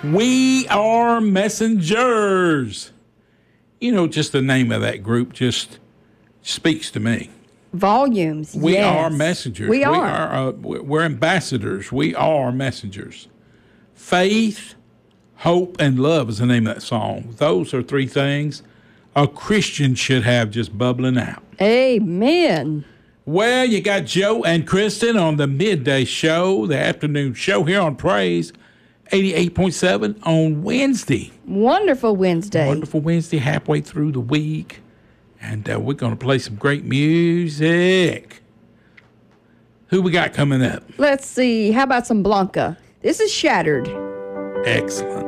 We Are Messengers. You know, just the name of that group just speaks to me. Volumes. We yes. are messengers. We are. We're ambassadors. We are messengers. Faith, hope, and love is the name of that song. Those are three things a Christian should have just bubbling out. Amen. Well, you got Joe and Kristen on the midday show, the afternoon show here on Praise 88.7 on Wednesday. Wonderful Wednesday. Wonderful Wednesday, halfway through the week. And we're going to play some great music. Who we got coming up? Let's see. How about some Blanca? This is Shattered. Excellent.